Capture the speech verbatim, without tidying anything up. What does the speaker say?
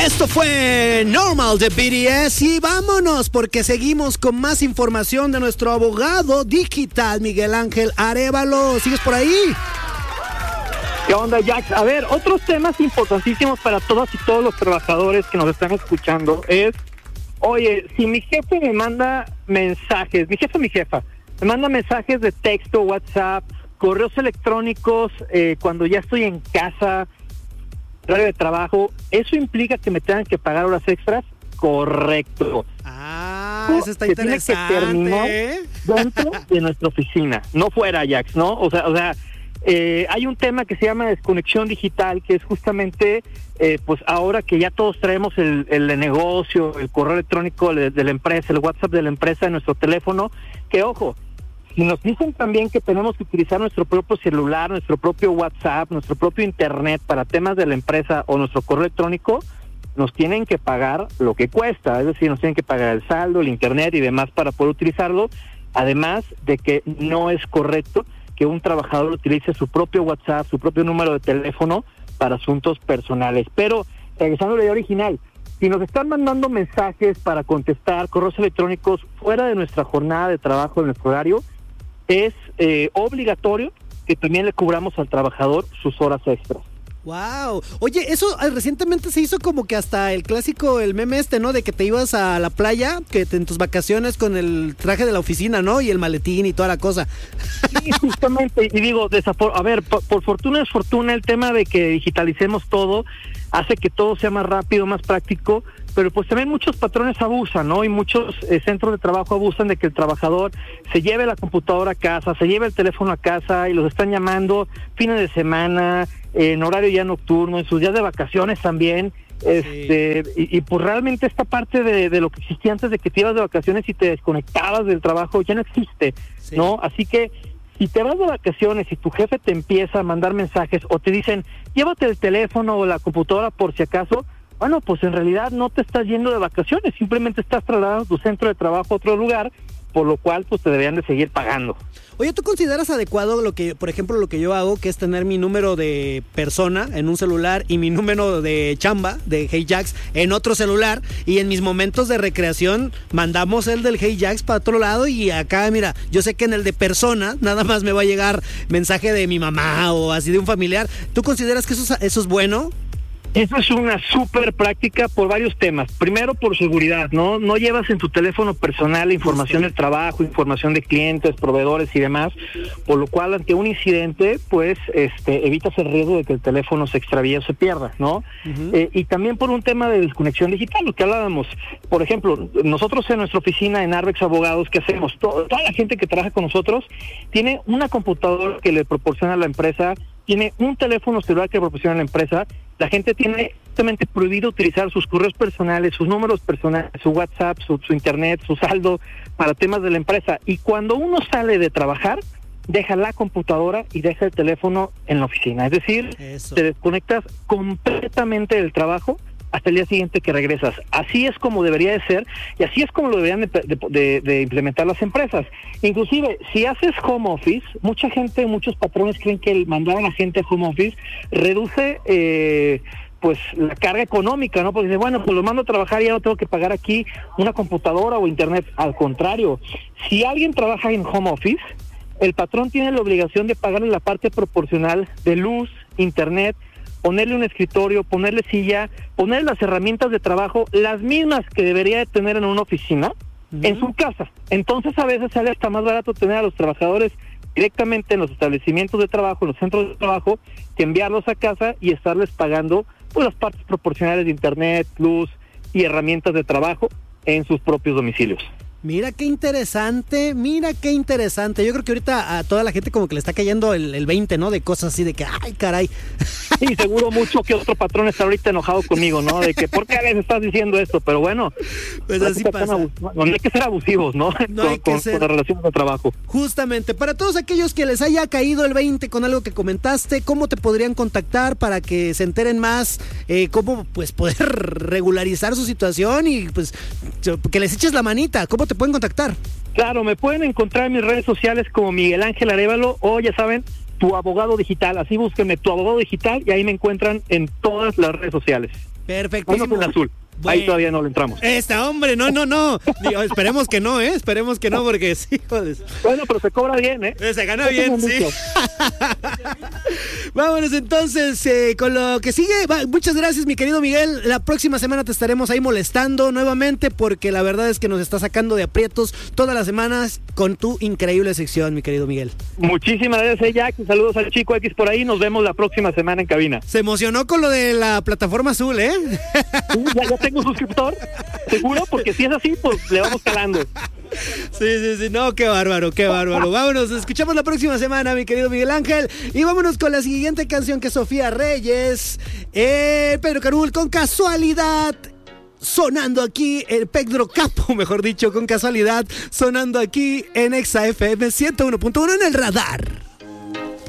Esto fue Normal de B T S y vámonos porque seguimos con más información de nuestro abogado digital Miguel Ángel Arévalo. ¿Sigues por ahí? ¿Qué onda, Jax? A ver, otros temas importantísimos para todas y todos los trabajadores que nos están escuchando es, oye, si mi jefe me manda mensajes, mi jefe, mi jefa, me manda mensajes de texto, WhatsApp, correos electrónicos, eh, cuando ya estoy en casa, horario de trabajo, ¿eso implica que me tengan que pagar horas extras? Correcto. Ah, eso está que interesante. Tiene que terminar dentro de nuestra oficina, no fuera, Jax, ¿no? O sea, o sea, eh, hay un tema que se llama desconexión digital, que es justamente, eh, pues ahora que ya todos traemos el, el de negocio, el correo electrónico de, de la empresa, el WhatsApp de la empresa en nuestro teléfono, que ojo, si nos dicen también que tenemos que utilizar nuestro propio celular, nuestro propio WhatsApp, nuestro propio internet para temas de la empresa o nuestro correo electrónico, nos tienen que pagar lo que cuesta, es decir, nos tienen que pagar el saldo, el internet y demás para poder utilizarlo, además de que no es correcto que un trabajador utilice su propio WhatsApp, su propio número de teléfono para asuntos personales. Pero, regresando a la idea original, si nos están mandando mensajes para contestar, correos electrónicos fuera de nuestra jornada de trabajo, de nuestro horario, es eh, obligatorio que también le cobramos al trabajador sus horas extras. Wow. Oye, eso eh, recientemente se hizo como que hasta el clásico, el meme este, ¿no? De que te ibas a la playa, que te, en tus vacaciones con el traje de la oficina, ¿no? Y el maletín y toda la cosa. Sí, justamente. Y digo, desafor- a ver, por, por fortuna es fortuna, el tema de que digitalicemos todo hace que todo sea más rápido, más práctico, pero pues también muchos patrones abusan, ¿no? Y muchos eh, centros de trabajo abusan de que el trabajador se lleve la computadora a casa, se lleve el teléfono a casa y los están llamando fines de semana, eh, en horario ya nocturno, en sus días de vacaciones también. Este, sí. y, y pues realmente esta parte de, de lo que existía antes de que te ibas de vacaciones y te desconectabas del trabajo ya no existe, sí. ¿no? Así que si te vas de vacaciones y tu jefe te empieza a mandar mensajes o te dicen, llévate el teléfono o la computadora por si acaso, bueno, pues en realidad no te estás yendo de vacaciones, simplemente estás trasladando tu centro de trabajo a otro lugar, por lo cual pues te deberían de seguir pagando. Oye, ¿tú consideras adecuado lo que, por ejemplo, lo que yo hago, que es tener mi número de persona en un celular y mi número de chamba, de Hey Jax, en otro celular, y en mis momentos de recreación mandamos el del Hey Jax para otro lado y acá, mira, yo sé que en el de persona nada más me va a llegar mensaje de mi mamá o así de un familiar. ¿Tú consideras que eso es, eso es bueno? Eso es una súper práctica por varios temas. Primero, por seguridad, ¿no? No llevas en tu teléfono personal información del trabajo, información de clientes, proveedores y demás, por lo cual ante un incidente, pues, este, evitas el riesgo de que el teléfono se extravíe o se pierda, ¿no? Uh-huh. Eh, y también por un tema de desconexión digital, lo que hablábamos. Por ejemplo, nosotros en nuestra oficina en Arbex Abogados, ¿qué hacemos? Todo, toda la gente que trabaja con nosotros tiene una computadora que le proporciona a la empresa, tiene un teléfono celular que proporciona la empresa. La gente tiene justamente prohibido utilizar sus correos personales, sus números personales, su WhatsApp, su, su internet, su saldo para temas de la empresa. Y cuando uno sale de trabajar, deja la computadora y deja el teléfono en la oficina. Es decir, Eso. te desconectas completamente del trabajo hasta el día siguiente que regresas. Así es como debería de ser y así es como lo deberían de, de, de, de implementar las empresas. Inclusive, si haces home office, mucha gente, muchos patrones creen que el mandar a la gente a home office reduce eh, pues la carga económica, ¿no? Porque dice, bueno, pues lo mando a trabajar y ya no tengo que pagar aquí una computadora o internet. Al contrario, si alguien trabaja en home office, el patrón tiene la obligación de pagarle la parte proporcional de luz, internet, ponerle un escritorio, ponerle silla, ponerle las herramientas de trabajo, las mismas que debería de tener en una oficina, uh-huh. en su casa. Entonces a veces sale hasta más barato tener a los trabajadores directamente en los establecimientos de trabajo, en los centros de trabajo, que enviarlos a casa y estarles pagando pues las partes proporcionales de internet, luz y herramientas de trabajo en sus propios domicilios. Mira qué interesante, mira qué interesante. Yo creo que ahorita a toda la gente como que le está cayendo el, el veinte, ¿no? De cosas así de que, ay, caray. Sí, seguro mucho que otro patrón está ahorita enojado conmigo, ¿no? De que, ¿por qué les estás diciendo esto? Pero bueno, pues así pasa. Abus- no hay que ser abusivos, ¿no? No con, hay que con, ser. con las relaciones de trabajo. Justamente, para todos aquellos que les haya caído el veinte con algo que comentaste, ¿cómo te podrían contactar para que se enteren más? Eh, ¿Cómo pues poder regularizar su situación y pues que les eches la manita? ¿Cómo te pueden contactar? Claro, me pueden encontrar en mis redes sociales como Miguel Ángel Arévalo o ya saben, Tu Abogado Digital. Así búsquenme Tu Abogado Digital y ahí me encuentran en todas las redes sociales. Perfectísimo. Vámonos en azul. Bueno. Ahí todavía no le entramos. Esta, hombre, no, no, no. Digo, esperemos que no, ¿eh? Esperemos que no, porque sí, joder. Bueno, pero se cobra bien, ¿eh? Se gana bien, sí. Vámonos entonces eh, con lo que sigue. Va, muchas gracias, mi querido Miguel. La próxima semana te estaremos ahí molestando nuevamente, porque la verdad es que nos está sacando de aprietos todas las semanas con tu increíble sección, mi querido Miguel. Muchísimas gracias, Jack. Saludos al Chico X por ahí. Nos vemos la próxima semana en cabina. Se emocionó con lo de la plataforma azul, ¿eh? Sí, ya, ya tengo suscriptor, seguro, porque si es así, pues le vamos calando. Sí, sí, sí, no, qué bárbaro, qué bárbaro. Vámonos, escuchamos la próxima semana, mi querido Miguel Ángel. Y vámonos con la siguiente canción, que es Sofía Reyes, eh, Pedro Carul, con Casualidad. Sonando aquí, el Pedro Capo, mejor dicho, con Casualidad, sonando aquí en Exa F M ciento uno punto uno en el radar.